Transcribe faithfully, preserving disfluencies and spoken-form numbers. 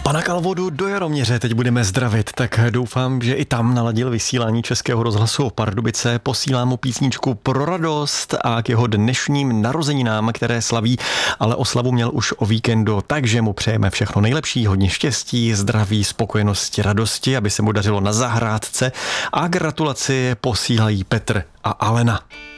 Pana Kalvodu do Jaroměře teď budeme zdravit, tak doufám, že i tam naladil vysílání Českého rozhlasu Pardubice. Posílám mu písničku pro radost a k jeho dnešním narozeninám, které slaví, ale oslavu měl už o víkendu, takže mu přejeme všechno nejlepší, hodně štěstí, zdraví, spokojenosti, radosti, aby se mu dařilo na zahrádce a gratulaci posílají Petr a Alena.